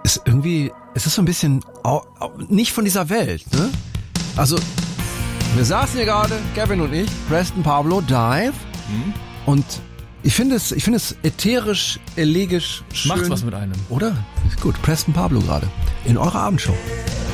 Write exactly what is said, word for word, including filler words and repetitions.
ist irgendwie, es ist so ein bisschen au, au, nicht von dieser Welt, ne? Also, wir saßen hier gerade, Kevin und ich, Preston Pablo, Dive, hm? und ich finde es, ich finde es ätherisch, elegisch, schön. Macht was mit einem. Oder? Ist gut, Preston Pablo gerade, in eurer Abendshow.